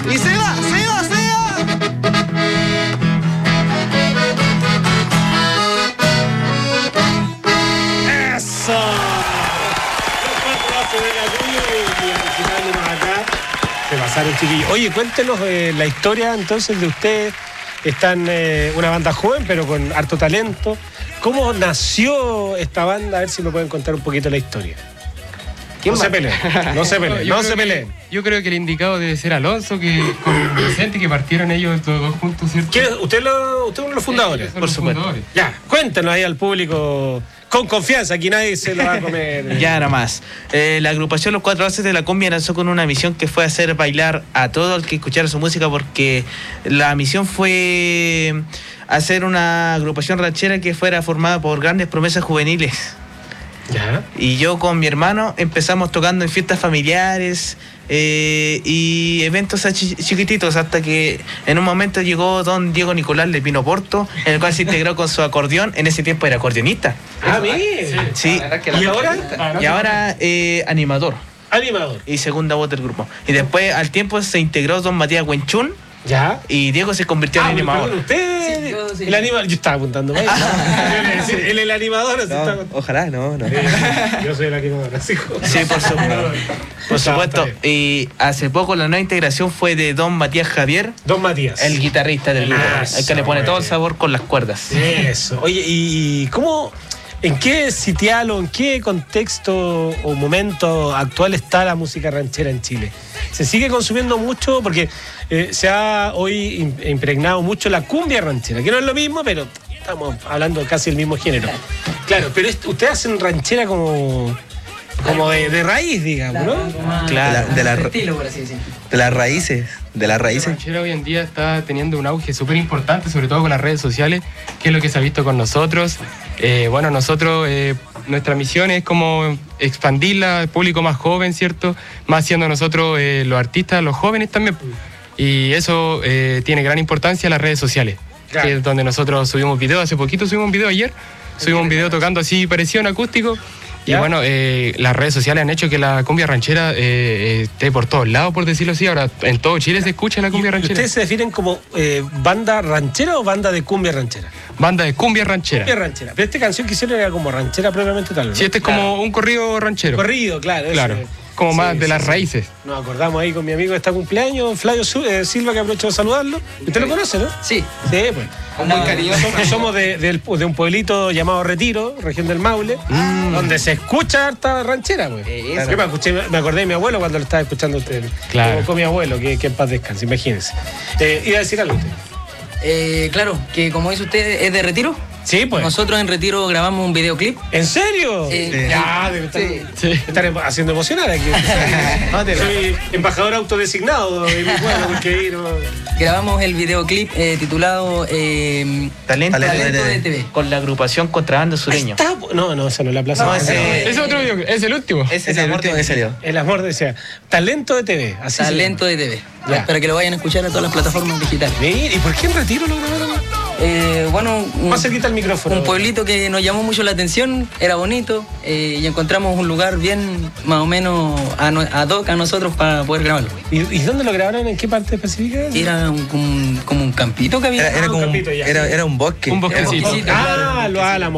Y se va. ¡Eso! Se pasaron, chiquillos. Oye, cuéntenos la historia entonces de ustedes. Están una banda joven, pero con harto talento. ¿Cómo nació esta banda? A ver si me pueden contar un poquito la historia. No se peleen. Yo creo que el indicado debe ser Alonso, que con Vicente, que partieron ellos todos dos juntos, ¿cierto? Usted es uno de los fundadores, por supuesto. Ya, cuéntenos ahí al público con confianza, aquí nadie se lo va a comer. Ya nomás. La agrupación Los Cuatro Haces de la Cumbia lanzó con una misión que fue hacer bailar a todo el que escuchara su música, porque la misión fue hacer una agrupación ranchera que fuera formada por grandes promesas juveniles. ¿Ya? Y yo con mi hermano empezamos tocando en fiestas familiares y eventos chiquititos, hasta que en un momento llegó don Diego Nicolás de Pino Porto, en el cual se integró con su acordeón. En ese tiempo era acordeonista. Ah, bien. Sí. ¿Y ahora? Animador. Animador. Y segunda voz del grupo. Y después al tiempo se integró don Matías Huenchún. ¿Ya? Y Diego se convirtió en animador. ¿Usted? Sí, yo, sí. El animador. Yo estaba apuntando. Él el animador. No, ojalá, no. Yo soy el animador, así como. Sí, por supuesto. Y hace poco la nueva integración fue de don Matías Javier. Don Matías. El guitarrista del grupo. El que le pone todo el sabor con las cuerdas. Eso. Oye, ¿y cómo? ¿En qué sitial o en qué contexto o momento actual está la música ranchera en Chile? ¿Se sigue consumiendo mucho? Porque se ha hoy impregnado mucho la cumbia ranchera, que no es lo mismo, pero estamos hablando casi del mismo género. Ranchera. Claro, pero ustedes hacen ranchera como de raíz, digamos, ¿no? Claro, estilo, por así decirlo. De las raíces. La ranchera hoy en día está teniendo un auge súper importante, sobre todo con las redes sociales, que es lo que se ha visto con nosotros. Bueno, nosotros, nuestra misión es como expandirla al público más joven, ¿cierto? Más siendo nosotros los artistas, los jóvenes también. Y eso tiene gran importancia en las redes sociales, claro. Que es donde nosotros subimos videos. Hace poquito subimos un video ayer, subimos un video tocando así parecido a un acústico. Y ¿ya? Bueno, las redes sociales han hecho que la cumbia ranchera esté por todos lados, por decirlo así. Ahora en todo Chile se escucha la cumbia ranchera. ¿Ustedes se definen como banda ranchera o banda de cumbia ranchera? Banda de cumbia ranchera. Cumbia ranchera. Pero esta canción que hicieron era como ranchera propiamente tal, ¿no? Sí, este es como un corrido ranchero. Corrido, claro. Claro. Como sí, más de las raíces. Nos acordamos ahí con mi amigo de este cumpleaños, Flavio Silva, que aprovecho de saludarlo. ¿Usted lo conoce, no? Sí. Sí, pues. Muy cariñoso. Somos de un pueblito llamado Retiro, región del Maule, donde se escucha harta ranchera, pues. Claro. Yo me acordé de mi abuelo cuando lo estaba escuchando usted. Claro. Con mi abuelo, que en paz descanse, imagínense. Iba a decir algo usted. Claro, que como dice usted, es de Retiro. Sí, pues. Nosotros en Retiro grabamos un videoclip. ¿En serio? Ya, debe estar haciendo emocionar aquí. Soy embajador autodesignado de mi pueblo, porque grabamos el videoclip titulado Talento de TV. Con la agrupación Contrabando Sureño. No, esa no es la plaza. No, ese es otro video, es el último. Ese es el último que salió. El amor de Talento de TV. Así Talento de TV. Ya. Para que lo vayan a escuchar a todas las plataformas digitales. ¿Y por qué en Retiro lo grabaron? Bueno, más cerquita el micrófono. Un pueblito que nos llamó mucho la atención, era bonito, y encontramos un lugar bien más o menos ad hoc a nosotros para poder grabarlo. ¿Y dónde lo grabaron? ¿En qué parte específica? Era como un campito que había. Era un bosque. Un bosquecito. Los Álamos.